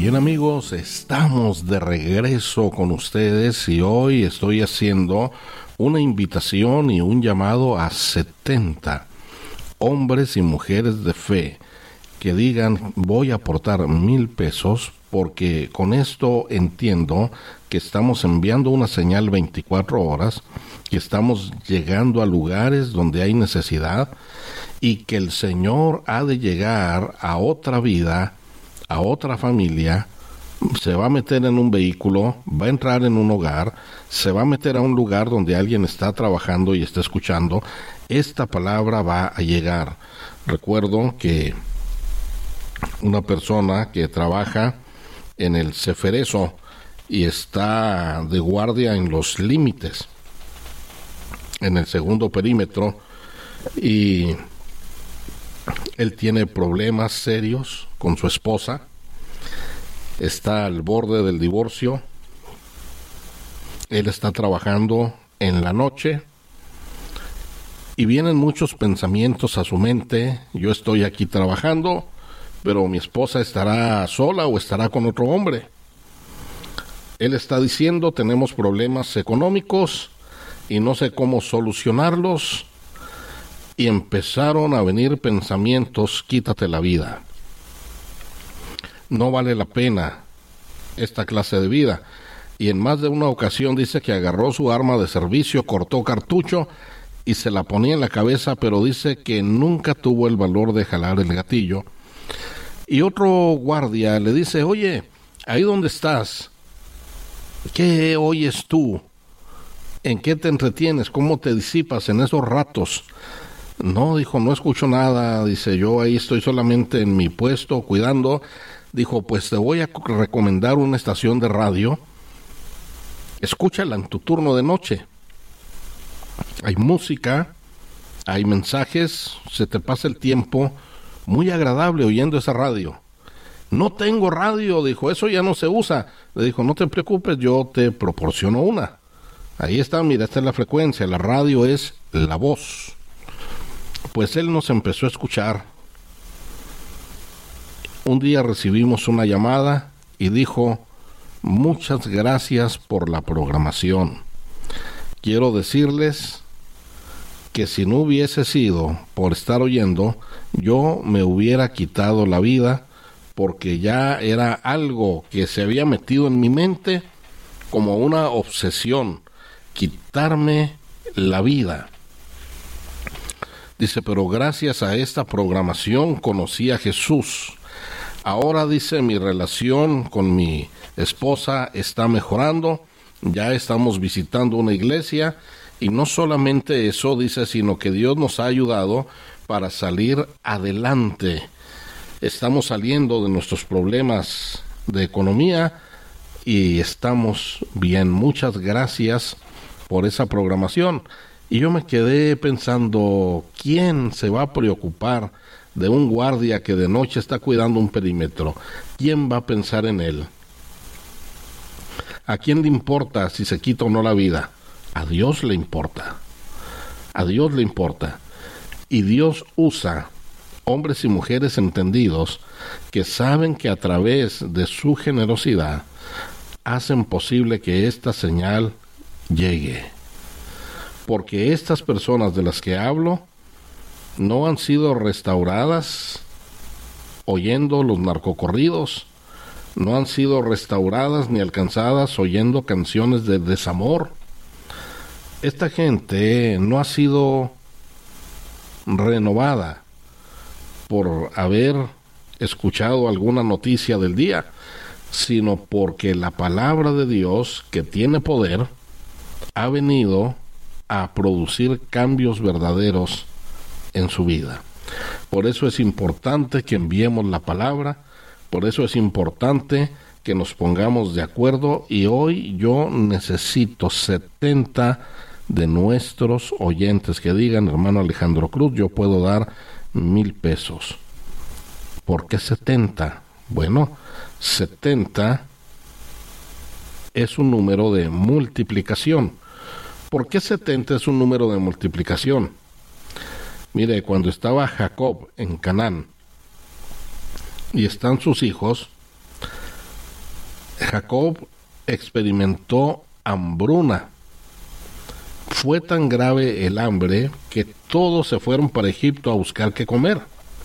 Bien amigos, estamos de regreso con ustedes y hoy estoy haciendo una invitación y un llamado a 70 hombres y mujeres de fe que digan voy a aportar 1,000 pesos porque con esto entiendo que estamos enviando una señal 24 horas, que estamos llegando a lugares donde hay necesidad y que el Señor ha de llegar a otra vida, a otra familia, se va a meter en un vehículo, va a entrar en un hogar, se va a meter a un lugar donde alguien está trabajando y está escuchando. Esta palabra va a llegar. Recuerdo que una persona que trabaja en el Ceferezo y está de guardia en los límites, en el segundo perímetro, y él tiene problemas serios con su esposa, está al borde del divorcio, él está trabajando en la noche y vienen muchos pensamientos a su mente. Yo estoy aquí trabajando, pero mi esposa estará sola o estará con otro hombre. Él está diciendo, tenemos problemas económicos y no sé cómo solucionarlos. Y empezaron a venir pensamientos, quítate la vida. No vale la pena esta clase de vida. Y en más de una ocasión dice que agarró su arma de servicio, cortó cartucho y se la ponía en la cabeza, pero dice que nunca tuvo el valor de jalar el gatillo. Y otro guardia le dice, oye, ahí donde estás, ¿qué oyes tú? ¿En qué te entretienes? ¿Cómo te disipas en esos ratos? No, dijo, no escucho nada. Dice, yo ahí estoy solamente en mi puesto cuidando. Dijo, pues te voy a recomendar una estación de radio. Escúchala en tu turno de noche. Hay música, hay mensajes, se te pasa el tiempo muy agradable oyendo esa radio. No tengo radio, dijo, eso ya no se usa. Le dijo, no te preocupes, yo te proporciono una. Ahí está, mira, esta es la frecuencia, la radio es la voz. Pues él nos empezó a escuchar. Un día recibimos una llamada y dijo, muchas gracias por la programación. Quiero decirles que si no hubiese sido por estar oyendo, yo me hubiera quitado la vida porque ya era algo que se había metido en mi mente como una obsesión, quitarme la vida. Dice, pero gracias a esta programación conocí a Jesús. Ahora, dice, mi relación con mi esposa está mejorando, ya estamos visitando una iglesia, y no solamente eso, dice, sino que Dios nos ha ayudado para salir adelante. Estamos saliendo de nuestros problemas de economía y estamos bien. Muchas gracias por esa programación. Y yo me quedé pensando, ¿quién se va a preocupar de un guardia que de noche está cuidando un perímetro? ¿Quién va a pensar en él? ¿A quién le importa si se quita o no la vida? A Dios le importa. A Dios le importa. Y Dios usa hombres y mujeres entendidos que saben que a través de su generosidad hacen posible que esta señal llegue. Porque estas personas de las que hablo no han sido restauradas oyendo los narcocorridos, no han sido restauradas ni alcanzadas oyendo canciones de desamor. Esta gente no ha sido renovada por haber escuchado alguna noticia del día, sino porque la palabra de Dios, que tiene poder, ha venido a producir cambios verdaderos en su vida. Por eso es importante que enviemos la palabra, por eso es importante que nos pongamos de acuerdo, y hoy yo necesito 70 de nuestros oyentes que digan, hermano Alejandro Cruz, yo puedo dar 1,000 pesos. ¿Por qué 70? Bueno, 70 es un número de multiplicación. ¿Por qué 70 es un número de multiplicación? Mire, cuando estaba Jacob en Canaán y están sus hijos, Jacob experimentó hambruna. Fue tan grave el hambre que todos se fueron para Egipto a buscar qué comer.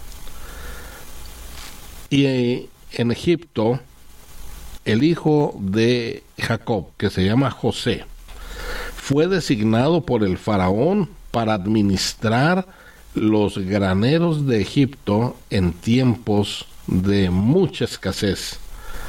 Y en Egipto, el hijo de Jacob, que se llama José, fue designado por el faraón para administrar los graneros de Egipto en tiempos de mucha escasez.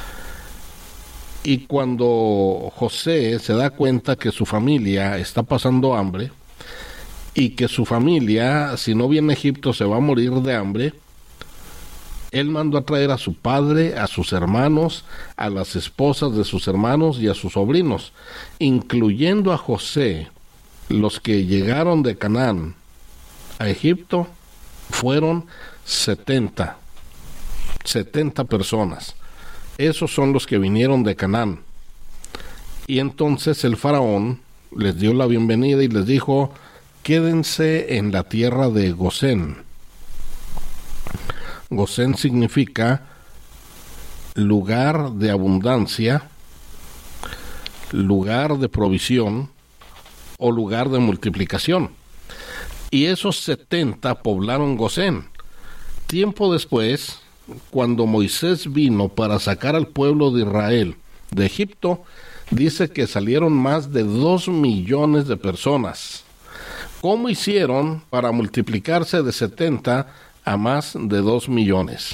Y cuando José se da cuenta que su familia está pasando hambre y que su familia, si no viene a Egipto, se va a morir de hambre, él mandó a traer a su padre, a sus hermanos, a las esposas de sus hermanos y a sus sobrinos, incluyendo a José. Los que llegaron de Canaán a Egipto fueron 70 personas. Esos son los que vinieron de Canaán. Y entonces el faraón les dio la bienvenida y les dijo: quédense en la tierra de Gosén. Gosén significa lugar de abundancia, lugar de provisión o lugar de multiplicación. Y esos 70 poblaron Gosén. Tiempo después, cuando Moisés vino para sacar al pueblo de Israel de Egipto, dice que salieron más de 2 millones de personas. ¿Cómo hicieron para multiplicarse de 70 a más de 2 millones?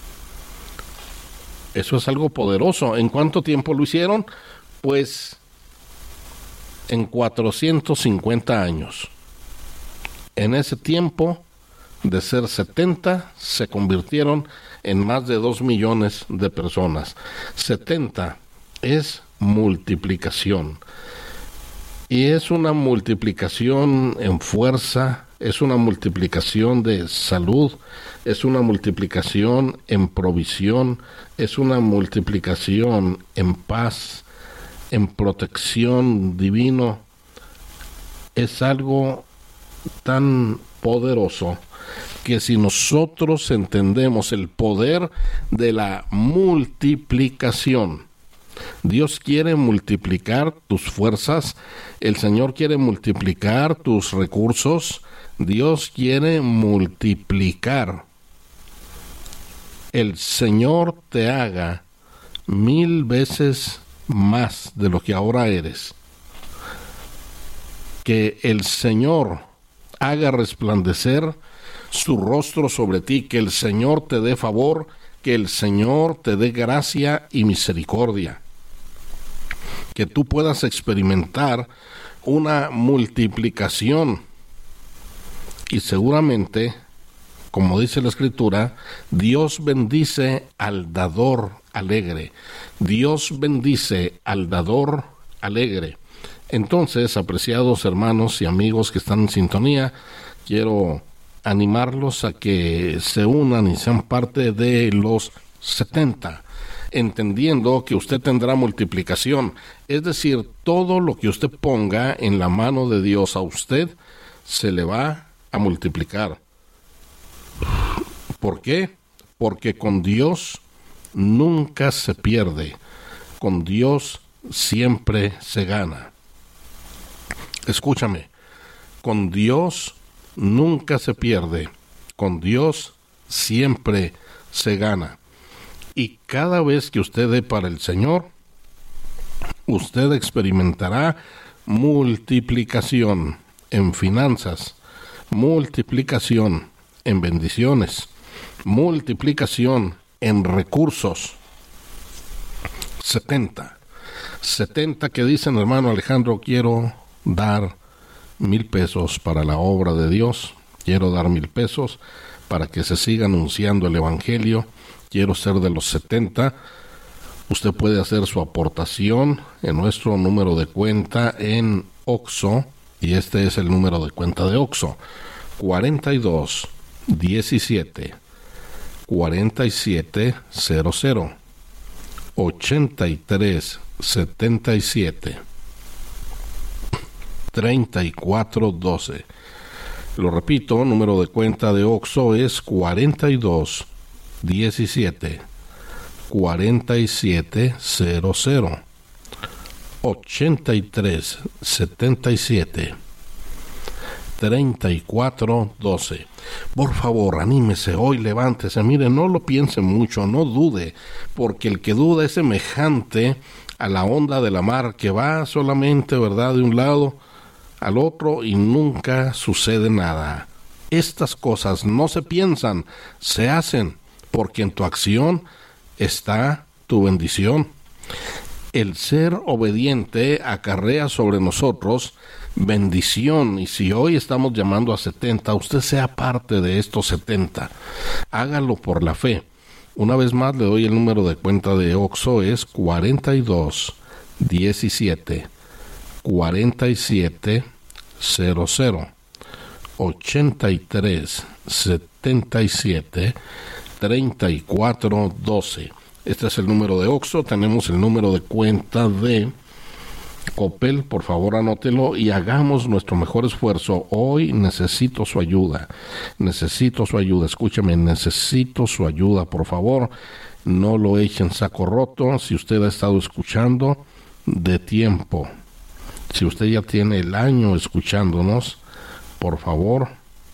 Eso es algo poderoso. ¿En cuánto tiempo lo hicieron? Pues en 450 años. En ese tiempo, de ser 70, se convirtieron en más de 2 millones de personas. 70 es multiplicación. Y es una multiplicación en fuerza, es una multiplicación de salud, es una multiplicación en provisión, es una multiplicación en paz, en protección divino. Es algo tan poderoso que si nosotros entendemos el poder de la multiplicación, Dios quiere multiplicar tus fuerzas, el Señor quiere multiplicar tus recursos, Dios quiere multiplicar. El Señor te haga 1000 veces más de lo que ahora eres. Que el Señor haga resplandecer su rostro sobre ti, que el Señor te dé favor, que el Señor te dé gracia y misericordia. Que tú puedas experimentar una multiplicación. Y seguramente, como dice la Escritura, Dios bendice al dador alegre. Dios bendice al dador alegre. Entonces, apreciados hermanos y amigos que están en sintonía, quiero animarlos a que se unan y sean parte de los 70, entendiendo que usted tendrá multiplicación, es decir, todo lo que usted ponga en la mano de Dios a usted, se le va a multiplicar. ¿Por qué? Porque con Dios nunca se pierde, con Dios siempre se gana. Escúchame, con Dios nunca se pierde, con Dios siempre se gana. Y cada vez que usted dé para el Señor, usted experimentará multiplicación en finanzas, multiplicación en bendiciones, multiplicación en recursos. 70 que dicen: hermano Alejandro, quiero dar 1,000 pesos para la obra de Dios, quiero dar 1,000 pesos para que se siga anunciando el Evangelio, quiero ser de los 70. Usted puede hacer su aportación en nuestro número de cuenta en OXXO, y este es el número de cuenta de OXXO: 42 17 47 00 83 77 34 12. Lo repito, número de cuenta de OXXO es 42 17 4700 8377 3412. Por favor, anímese hoy, levántese. Mire, no lo piense mucho, no dude, porque el que duda es semejante a la onda de la mar que va solamente, ¿verdad?, de un lado al otro y nunca sucede nada. Estas cosas no se piensan, se hacen, porque en tu acción está tu bendición. El ser obediente acarrea sobre nosotros bendición, y si hoy estamos llamando a 70, usted sea parte de estos 70. Hágalo por la fe. Una vez más le doy el número de cuenta de OXXO, es 42 17 47 00 83 77 34 12. Este es el número de OXXO. Tenemos el número de cuenta de Coppel. Por favor, anótelo y hagamos nuestro mejor esfuerzo. Hoy necesito su ayuda. Necesito su ayuda. Escúchame, necesito su ayuda. Por favor, no lo echen en saco roto. Si usted ha estado escuchando de tiempo, si usted ya tiene el año escuchándonos, por favor,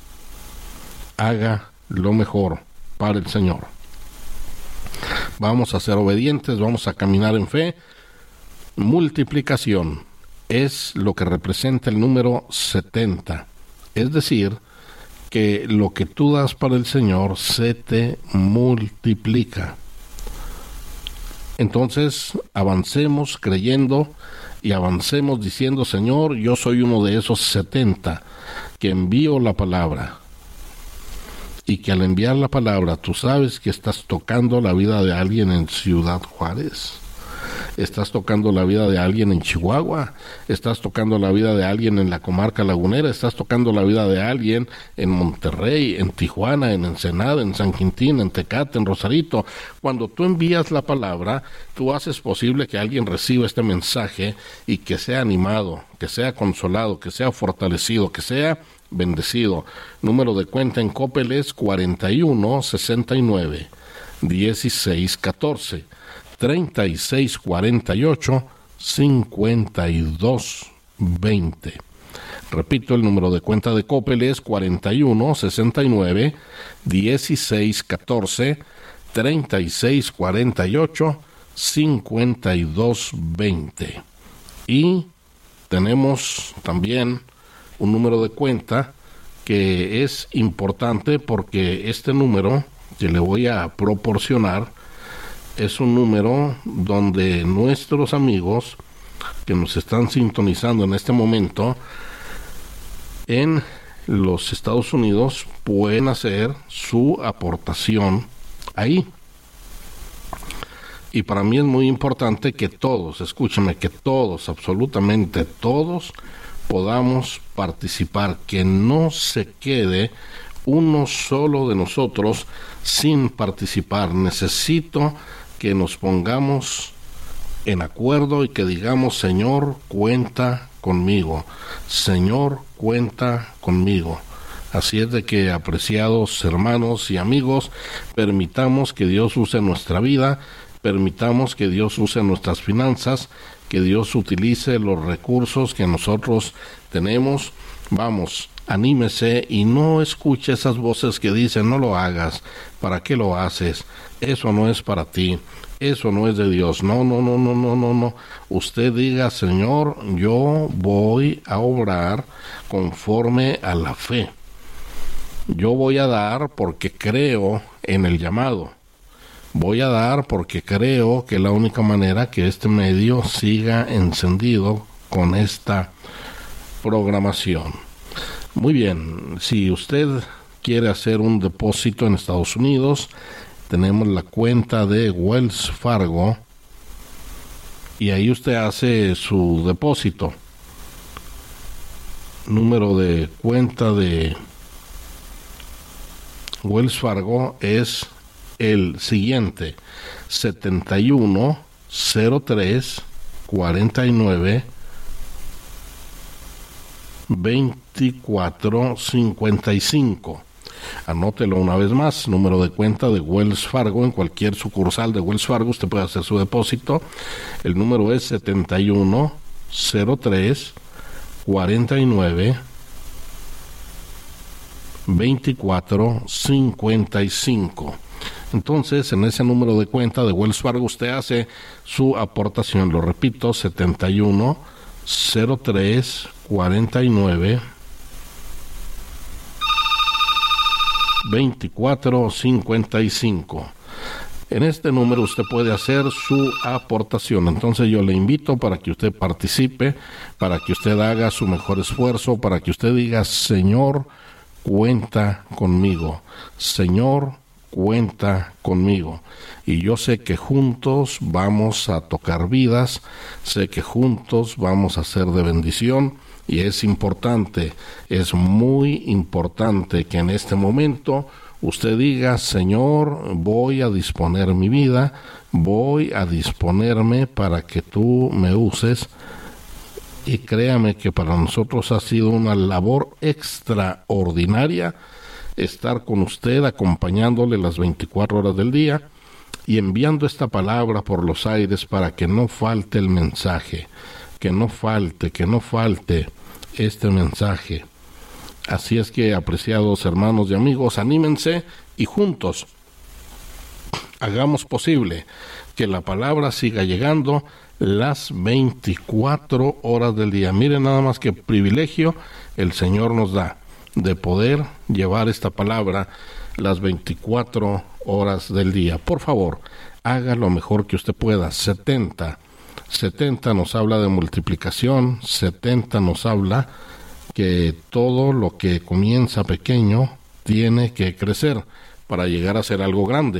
haga lo mejor para el Señor. Vamos a ser obedientes, vamos a caminar en fe. Multiplicación es lo que representa el número 70. Es decir, que lo que tú das para el Señor se te multiplica. Entonces, avancemos creyendo y avancemos diciendo: Señor, yo soy uno de esos 70 que envío la palabra. Y que al enviar la palabra, tú sabes que estás tocando la vida de alguien en Ciudad Juárez. Estás tocando la vida de alguien en Chihuahua. Estás tocando la vida de alguien en la comarca lagunera. Estás tocando la vida de alguien en Monterrey, en Tijuana, en Ensenada, en San Quintín, en Tecate, en Rosarito. Cuando tú envías la palabra, tú haces posible que alguien reciba este mensaje y que sea animado, que sea consolado, que sea fortalecido, que sea bendecido. Número de cuenta en Coppel es 41 69 16 14 36 48 52 20. Repito, el número de cuenta de Coppel es 41 69 16 14 36 48 52 20. Y tenemos también un número de cuenta que es importante, porque este número que le voy a proporcionar es un número donde nuestros amigos que nos están sintonizando en este momento en los Estados Unidos pueden hacer su aportación ahí. Y para mí es muy importante que todos, escúchame, que todos, absolutamente todos, podamos participar, que no se quede uno solo de nosotros sin participar. Necesito que nos pongamos en acuerdo y que digamos: Señor, cuenta conmigo. Señor, cuenta conmigo. Así es de que, apreciados hermanos y amigos, permitamos que Dios use nuestra vida, permitamos que Dios use nuestras finanzas, que Dios utilice los recursos que nosotros tenemos. Vamos, anímese y no escuche esas voces que dicen: no lo hagas, ¿para qué lo haces? Eso no es para ti, eso no es de Dios. No. Usted diga: Señor, yo voy a obrar conforme a la fe. Yo voy a dar porque creo en el llamado. Voy a dar porque creo que la única manera que este medio siga encendido con esta programación. Muy bien, si usted quiere hacer un depósito en Estados Unidos, tenemos la cuenta de Wells Fargo y ahí usted hace su depósito. Número de cuenta de Wells Fargo es el siguiente: 71 03 49 24 55. Anótelo una vez más, número de cuenta de Wells Fargo, en cualquier sucursal de Wells Fargo usted puede hacer su depósito. El número es 7103-49-24-55. Entonces, en ese número de cuenta de Wells Fargo usted hace su aportación. Lo repito, 7103-49-24-55. En este número usted puede hacer su aportación. Entonces yo le invito para que usted participe, para que usted haga su mejor esfuerzo, para que usted diga: Señor, cuenta conmigo. Señor, cuenta conmigo. Y yo sé que juntos vamos a tocar vidas, sé que juntos vamos a ser de bendición, y es importante, es muy importante que en este momento usted diga: Señor, voy a disponer mi vida, voy a disponerme para que tú me uses. Y créame que para nosotros ha sido una labor extraordinaria estar con usted, acompañándole las 24 horas del día y enviando esta palabra por los aires para que no falte el mensaje, que no falte este mensaje. Así es que, apreciados hermanos y amigos, anímense y juntos hagamos posible que la palabra siga llegando las 24 horas del día. Miren nada más qué privilegio el Señor nos da de poder llevar esta palabra las 24 horas del día. Por favor, haga lo mejor que usted pueda. 70 nos habla de multiplicación, 70 nos habla que todo lo que comienza pequeño tiene que crecer para llegar a ser algo grande.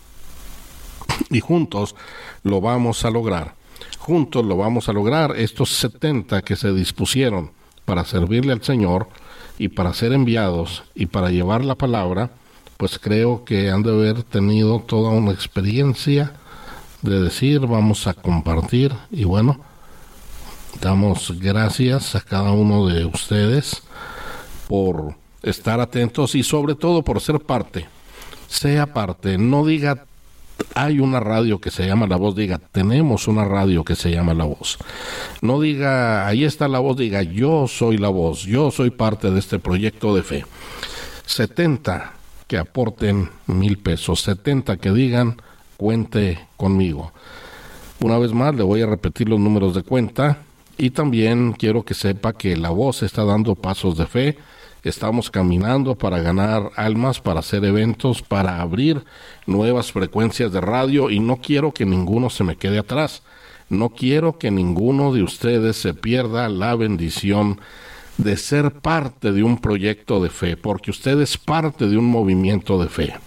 Y juntos lo vamos a lograr. Juntos lo vamos a lograr. Estos 70 que se dispusieron para servirle al Señor y para ser enviados y para llevar la palabra, pues creo que han de haber tenido toda una experiencia de decir: vamos a compartir. Y bueno, damos gracias a cada uno de ustedes por estar atentos y sobre todo por ser parte. Sea parte, no diga hay una radio que se llama La Voz, diga tenemos una radio que se llama La Voz. No diga ahí está La Voz, diga yo soy La Voz, yo soy parte de este proyecto de fe. 70 que aporten 1,000 pesos, 70 que digan cuente conmigo. Una vez más le voy a repetir los números de cuenta. Y también quiero que sepa que La Voz está dando pasos de fe. Estamos caminando para ganar almas, para hacer eventos, para abrir nuevas frecuencias de radio, y no quiero que ninguno se me quede atrás. No quiero que ninguno de ustedes se pierda la bendición de ser parte de un proyecto de fe, porque usted es parte de un movimiento de fe.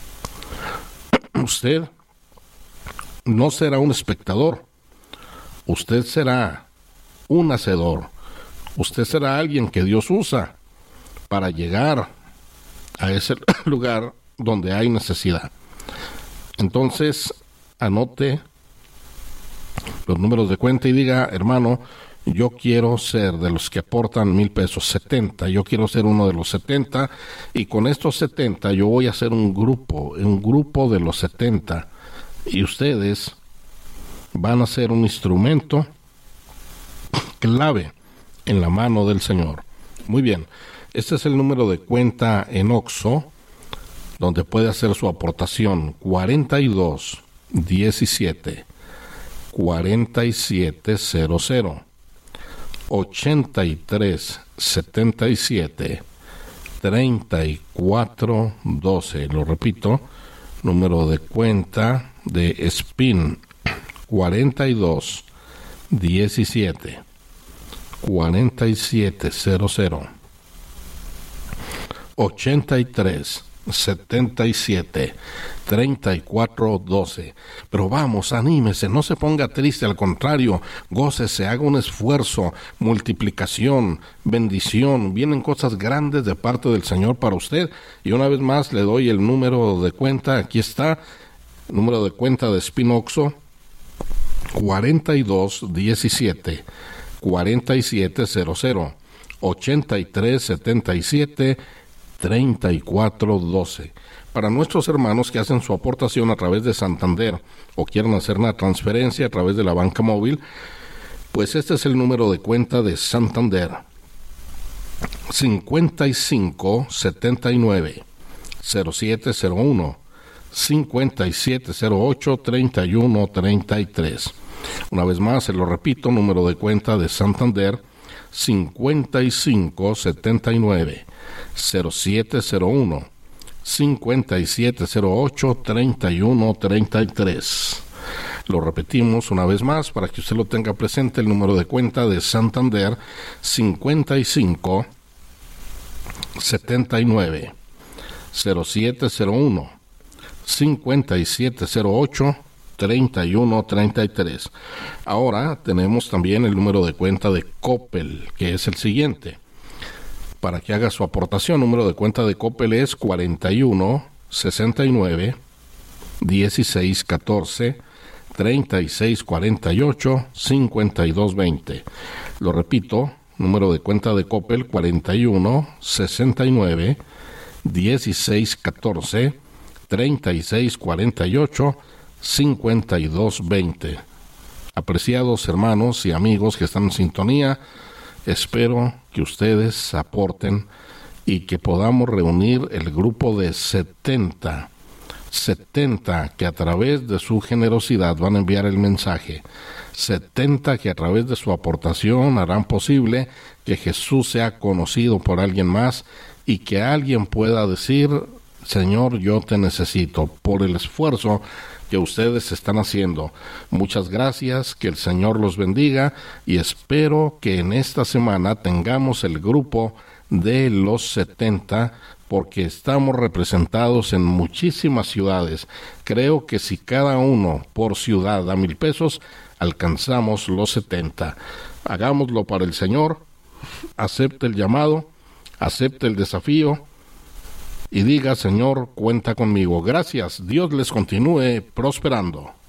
Usted no será un espectador, usted será un hacedor. Usted será alguien que Dios usa para llegar a ese lugar donde hay necesidad. Entonces, anote los números de cuenta y diga: hermano, yo quiero ser de los que aportan 1,000 pesos, 70. Yo quiero ser uno de los 70, y con estos 70 yo voy a hacer un grupo de los 70, y ustedes van a ser un instrumento clave en la mano del Señor. Muy bien, este es el número de cuenta en Oxxo, donde puede hacer su aportación: 4217 4700 8377 3412. Lo repito, número de cuenta de SPIN: 4217 4700 8377 3412. Pero vamos, anímese, no se ponga triste, al contrario, gócese, haga un esfuerzo, multiplicación, bendición, vienen cosas grandes de parte del Señor para usted. Y una vez más le doy el número de cuenta, aquí está, número de cuenta de SPIN Oxxo: 4217 4700 8377 3412. Para nuestros hermanos que hacen su aportación a través de Santander o quieren hacer una transferencia a través de la banca móvil, pues este es el número de cuenta de Santander: 5579 0701 5708 3133. Una vez más, se lo repito, número de cuenta de Santander: 5579 0701 5708 3133. Lo repetimos una vez más para que usted lo tenga presente. El número de cuenta de Santander: 55 79 0701 5708 3133. Ahora tenemos también el número de cuenta de Coppel, que es el siguiente. Para que haga su aportación, número de cuenta de Coppel es 41 69 16 14 36 48 52 20. Lo repito, número de cuenta de Coppel: 41 69 16 14 36 48 52 20. Apreciados hermanos y amigos que están en sintonía, espero que ustedes aporten y que podamos reunir el grupo de 70 que a través de su generosidad van a enviar el mensaje. 70 que a través de su aportación harán posible que Jesús sea conocido por alguien más y que alguien pueda decir: Señor, yo te necesito, por el esfuerzo que ustedes están haciendo. Muchas gracias, que el Señor los bendiga, y espero que en esta semana tengamos el grupo de los 70, porque estamos representados en muchísimas ciudades. Creo que si cada uno por ciudad da 1,000 pesos, alcanzamos los 70. Hagámoslo para el Señor. Acepte el llamado, acepte el desafío y diga: Señor, cuenta conmigo. Gracias. Dios les continúe prosperando.